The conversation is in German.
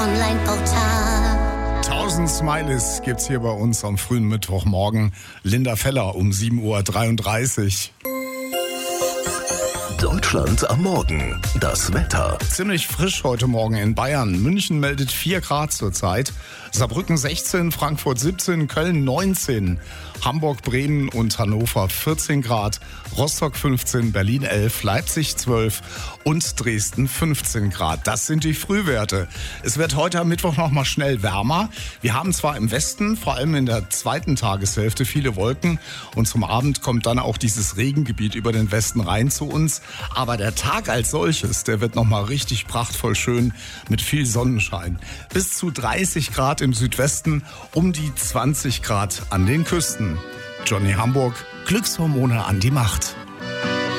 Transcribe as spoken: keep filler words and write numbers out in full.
Online-Portal. Tausend Smileys gibt's hier bei uns am frühen Mittwochmorgen. Linda Feller um sieben Uhr dreiunddreißig. Deutschland am Morgen. Das Wetter. Ziemlich frisch heute Morgen in Bayern. München meldet vier Grad zurzeit. Saarbrücken sechzehn, Frankfurt siebzehn, Köln neunzehn, Hamburg, Bremen und Hannover vierzehn Grad, Rostock fünfzehn, Berlin elf, Leipzig zwölf und Dresden fünfzehn Grad. Das sind die Frühwerte. Es wird heute am Mittwoch noch mal schnell wärmer. Wir haben zwar im Westen, vor allem in der zweiten Tageshälfte, viele Wolken und zum Abend kommt dann auch dieses Regengebiet über den Westen rein zu uns. Aber der Tag als solches, der wird noch mal richtig prachtvoll schön mit viel Sonnenschein. Bis zu dreißig Grad im Südwesten, um die zwanzig Grad an den Küsten. Johnny Hamburg, Glückshormone an die Macht.